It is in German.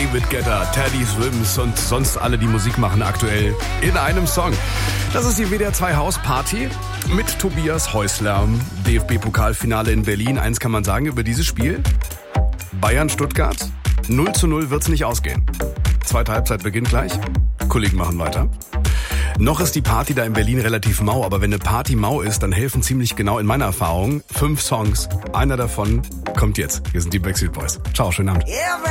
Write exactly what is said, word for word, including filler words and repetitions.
David Guetta, Teddy Swims und sonst alle, die Musik machen, aktuell in einem Song. Das ist die W D R zwei Hausparty mit Tobias Häusler. D F B-Pokalfinale in Berlin. Eins kann man sagen über dieses Spiel. Bayern-Stuttgart. null zu null wird's nicht ausgehen. Zweite Halbzeit beginnt gleich. Kollegen machen weiter. Noch ist die Party da in Berlin relativ mau, aber wenn eine Party mau ist, dann helfen ziemlich genau in meiner Erfahrung fünf Songs. Einer davon kommt jetzt. Hier sind die Backstreet Boys. Ciao, schönen Abend.